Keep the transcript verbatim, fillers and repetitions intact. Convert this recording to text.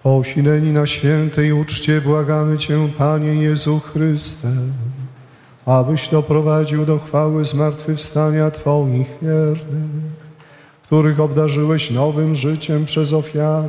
Posileni na świętej uczcie błagamy Cię, Panie Jezu Chryste, abyś doprowadził do chwały zmartwychwstania Twoich wiernych, których obdarzyłeś nowym życiem przez ofiarę